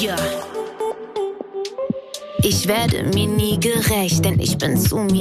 Ja. Ich werde mir nie gerecht, denn ich bin zu mir